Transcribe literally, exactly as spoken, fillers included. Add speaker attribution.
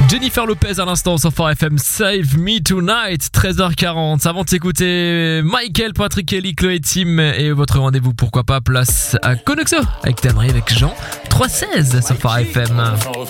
Speaker 1: Jennifer Lopez à l'instant sur Phare F M, Save Me Tonight, treize heures quarante. Avant de s'écouter Michael, Patrick Kelly, Chloé Tim et votre rendez-vous, pourquoi pas, place à Conexo avec Tannery, avec Jean, trois seize sur Phare F M.